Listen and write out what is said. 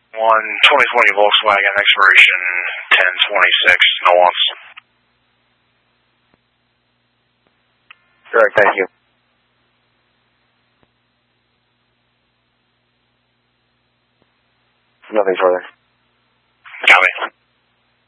One 2020 Volkswagen, expiration 10/26, no wants. Correct, thank you. Nothing further.